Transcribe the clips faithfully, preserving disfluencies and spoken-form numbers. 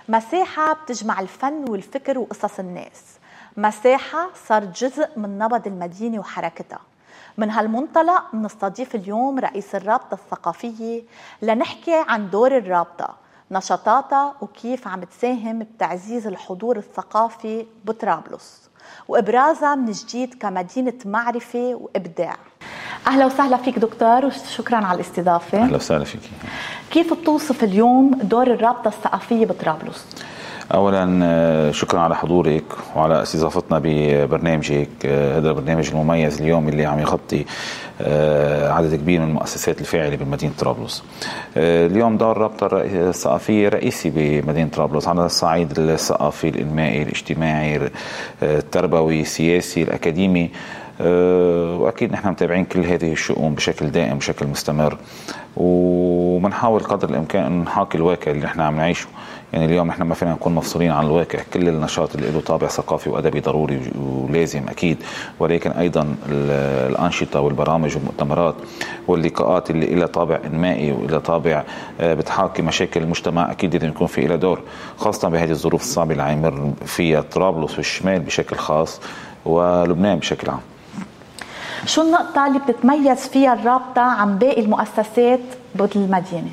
مساحة بتجمع الفن والفكر وقصص الناس، مساحة صارت جزء من نبض المدينة وحركتها. من هالمنطلق بنستضيف اليوم رئيس الرابطة الثقافية لنحكي عن دور الرابطة، نشاطاتها وكيف عم تساهم بتعزيز الحضور الثقافي بطرابلس وإبرازها من جديد كمدينة معرفة وإبداع. أهلا وسهلا فيك دكتور وشكرا على الاستضافة. أهلا وسهلا فيك. كيف بتوصف اليوم دور الرابطة الثقافية بطرابلس؟ أولا شكرا على حضورك وعلى استضافتنا ببرنامجك، هذا البرنامج المميز اليوم اللي عم يغطي عدد كبير من المؤسسات الفاعلة بمدينة طرابلس. اليوم دور الرابطة الثقافية رئيسي بمدينة طرابلس على الصعيد الثقافي، الإنمائي، الاجتماعي، التربوي، السياسي، الأكاديمي، وأكيد نحن متابعين كل هذه الشؤون بشكل دائم بشكل مستمر، ومنحاول قدر الإمكان أن نحاكي الواقع اللي نحن عم نعيشه. يعني اليوم نحن ما فينا نكون مفصولين عن الواقع، كل النشاط اللي له طابع ثقافي وأدبي ضروري ولازم أكيد، ولكن أيضا الأنشطة والبرامج والمؤتمرات واللقاءات اللي لها طابع إنمائي وإلى طابع بتحاكي مشاكل المجتمع أكيد لازم يكون في إلى دور، خاصة بهذه الظروف الصعبة اللي عم يمر فيها طرابلس والشمال بشكل خاص ولبنان بشكل عام. شو النقطة اللي بتتميز فيها الرابطة عن باقي المؤسسات بالمدينة؟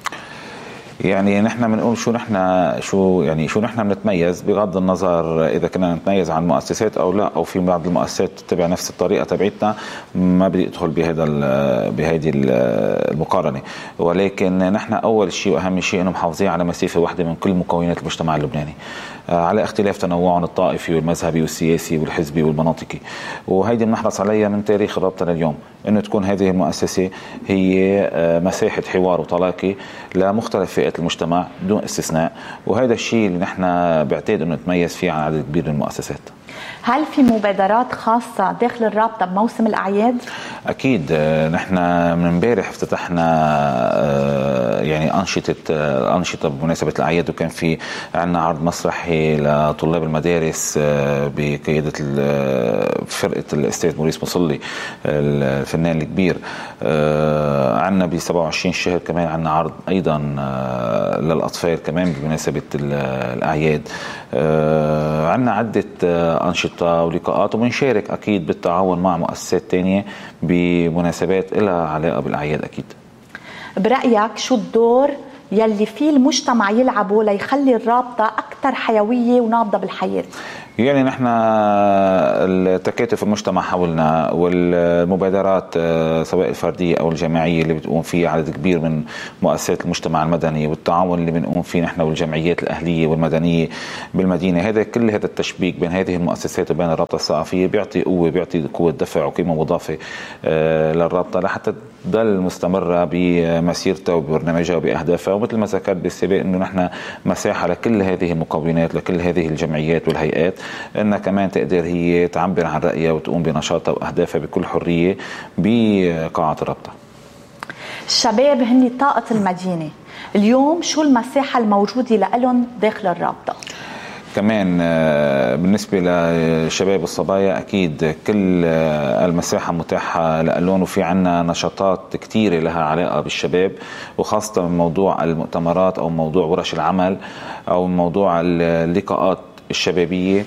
يعني نحن بنقول شو نحن شو يعني شو نحن بنتميز بغض النظر اذا كنا نتميز عن المؤسسات او لا، او في بعض المؤسسات تتبع نفس الطريقه تبعتنا، ما بدي ادخل بهذا بهذه المقارنه، ولكن نحن اول شيء واهم شيء انه محافظين على مسافه واحده من كل مكونات المجتمع اللبناني على اختلاف تنوعهم الطائفي والمذهبي والسياسي والحزبي والمناطقي، وهيدي بنحرص عليها من تاريخ الرابطه لليوم، انه تكون هذه المؤسسه هي مساحه حوار وتلاقي لمختلف فئات المجتمع بدون استثناء، وهذا الشيء اللي نحن بعتقد انه نتميز فيه عن عدد كبير من المؤسسات. هل في مبادرات خاصة داخل الرابطة بموسم الأعياد؟ أكيد، نحن من امبارح افتتحنا يعني أنشطة أنشطة بمناسبة الأعياد، وكان في عنا عرض مسرحي لطلاب المدارس بقيادة فرقة الأستاذ موريس مصلي الفنان الكبير. عنا ب سبعة وعشرين شهر كمان عنا عرض أيضا للأطفال كمان بمناسبة الأعياد. عنا عدة أنشطة ولقاءات، وبنشارك أكيد بالتعاون مع مؤسسات تانية بمناسبات لها علاقة بالأعياد. أكيد برأيك شو الدور يلي فيه المجتمع يلعبه ليخلي الرابطة أكثر حيوية ونابضة بالحياة؟ يعني نحن التكاتف المجتمع حولنا والمبادرات سواء الفردية أو الجماعية اللي بتقوم فيها عدد كبير من مؤسسات المجتمع المدني، والتعاون اللي بنقوم فيه نحن والجمعيات الأهلية والمدنية بالمدينة، هذا كل هذا التشبيك بين هذه المؤسسات وبين الرابطة الثقافية بيعطي قوة، بيعطي قوة دفع وقيمة مضافة للرابطة لحتى تضل مستمرة بمسيرتها وببرنامجها وبأهدافها. ومثل ما ذكرت بالسابق إنه نحن مساحة لكل هذه المكونات، لكل هذه الجمعيات والهيئات، انها كمان تقدر هي تعبر عن رأيها وتقوم بنشاطها واهدافها بكل حرية بقاعة الرابطة. الشباب هن طاقة المدينة، اليوم شو المساحة الموجودة لهم داخل الرابطة؟ كمان بالنسبة للشباب والصبايا أكيد كل المساحة متاحة لهم، وفي عنا نشاطات كتيرة لها علاقة بالشباب، وخاصة من موضوع المؤتمرات أو موضوع ورش العمل أو موضوع اللقاءات الشبابية،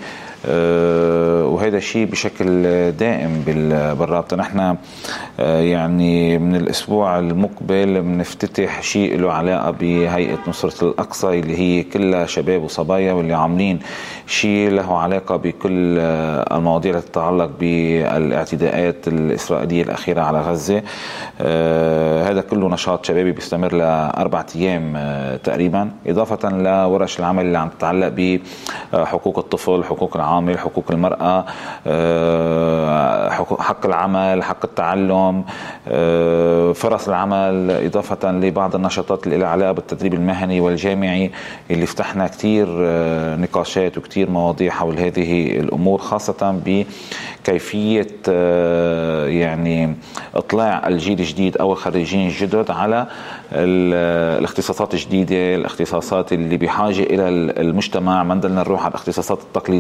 وهذا الشيء بشكل دائم بالرابطة. نحن يعني من الأسبوع المقبل بنفتتح شيء له علاقة بهيئة نصرة الأقصى اللي هي كلها شباب وصبايا، واللي عاملين شيء له علاقة بكل المواضيع التي تتعلق بالاعتداءات الإسرائيلية الأخيرة على غزة. هذا كله نشاط شبابي بيستمر لأربعة أيام تقريبا، إضافة لورش العمل اللي عم تتعلق بحقوق الطفل، حقوق العامل، حقوق المرأة، حق العمل، حق التعلم، فرص العمل، إضافة لبعض النشاطات اللي لها علاقة بالتدريب المهني والجامعي اللي فتحنا كتير نقاشات وكتير مواضيع حول هذه الأمور، خاصة بكيفية يعني إطلاع الجيل الجديد أو الخريجين الجدد على الاختصاصات الجديدة، الاختصاصات اللي بحاجة إلى المجتمع. ما نضلنا نروح على الاختصاصات التقليدية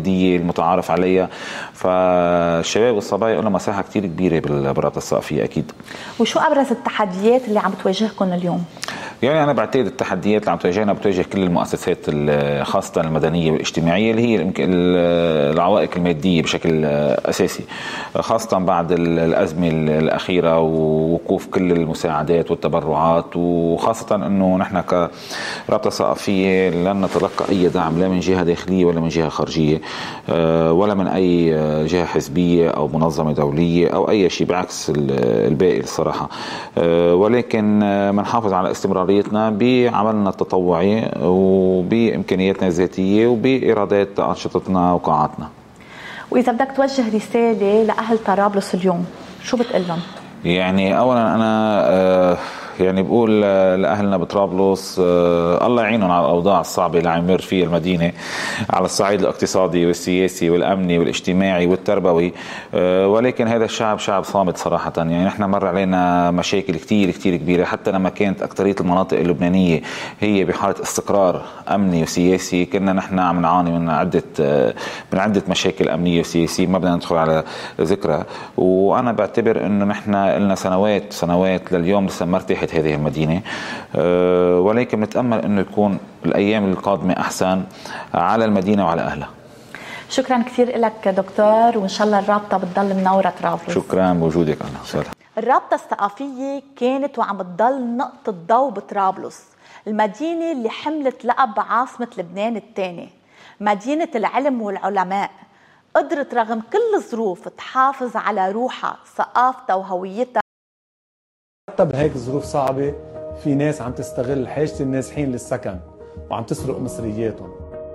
المتعارف عليها. فالشباب والصبايا لهم مساحة كتير كبيرة بالرابطة الثقافية أكيد. وشو أبرز التحديات اللي عم تواجهكم اليوم؟ يعني أنا بعتقد التحديات اللي عم تواجهنا بتواجه كل المؤسسات خاصة المدنية والاجتماعية اللي هي العوائق المادية بشكل أساسي، خاصة بعد الأزمة الأخيرة ووقوف كل المساعدات والتبرعات، وخاصة أنه نحن كرابطة ثقافية لن نتلقى أي دعم لا من جهة داخلية ولا من جهة خارجية ولا من أي جهة حزبية أو منظمة دولية أو أي شيء، بعكس الباقي الصراحة. ولكن منحافظ على استمراريتنا بعملنا التطوعي وبإمكانياتنا الذاتية وبإيرادات أنشطتنا وقاعاتنا. وإذا بدك توجه رسالة لأهل طرابلس اليوم شو بتقول لهم؟ يعني أولا أنا آه يعني بقول لأهلنا بطرابلس آه الله يعينهم على الأوضاع الصعبة اللي عم يمر فيها المدينة على الصعيد الاقتصادي والسياسي والأمني والاجتماعي والتربوي، آه ولكن هذا الشعب شعب صامت صراحة. يعني نحن مر علينا مشاكل كتير كتير كبيرة، حتى لما كانت أكترية المناطق اللبنانية هي بحالة استقرار أمني وسياسي كنا نحن عم نعاني من عدة آه من عدة مشاكل أمنية وسياسية ما بدنا ندخل على ذكرها. وأنا بعتبر إنه نحن لنا سنوات سنوات لليوم لسه ما ارتاحت هذه المدينة، أه ولكن نتأمل انه يكون الايام القادمة احسن على المدينة وعلى اهلها. شكرا كثير لك دكتور، وان شاء الله الرابطة بتضل منورة طرابلس. شكرا بوجودك. انا الرابطة الثقافية كانت وعم بتضل نقطة ضوء بطرابلس، المدينة اللي حملت لقب عاصمة لبنان الثاني، مدينة العلم والعلماء، قدرت رغم كل الظروف تحافظ على روحها ثقافتها وهويتها. حتى بهيك الظروف صعبة في ناس عم تستغل حاجة النازحين للسكن وعم تسرق مصرياتهم،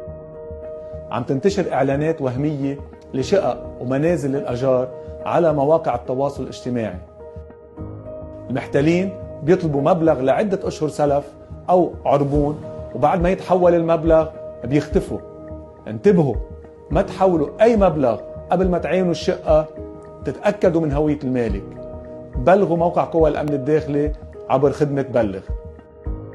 عم تنتشر إعلانات وهمية لشقق ومنازل للأجار على مواقع التواصل الاجتماعي. المحتلين بيطلبوا مبلغ لعدة أشهر سلف أو عربون، وبعد ما يتحول المبلغ بيختفوا. انتبهوا، ما تحولوا أي مبلغ قبل ما تعينوا الشقة، تتأكدوا من هوية المالك. بلغوا موقع قوى الأمن الداخلي عبر خدمة بلغ.